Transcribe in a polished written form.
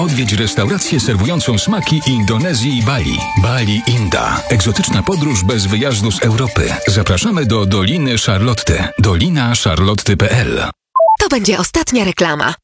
Odwiedź restaurację serwującą smaki Indonezji i Bali. Bali Inda. Egzotyczna podróż bez wyjazdu z Europy. Zapraszamy do Doliny Charlotte. dolinacharlotte.pl. To będzie ostatnia reklama.